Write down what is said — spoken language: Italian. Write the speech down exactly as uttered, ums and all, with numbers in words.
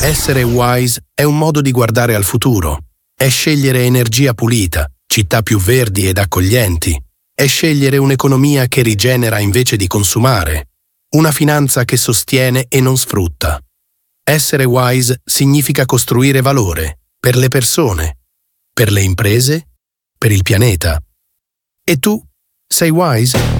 Essere wise è un modo di guardare al futuro, è scegliere energia pulita, città più verdi ed accoglienti, è scegliere un'economia che rigenera invece di consumare, una finanza che sostiene e non sfrutta. Essere wise significa costruire valore per le persone, per le imprese, per il pianeta. E tu sei wise?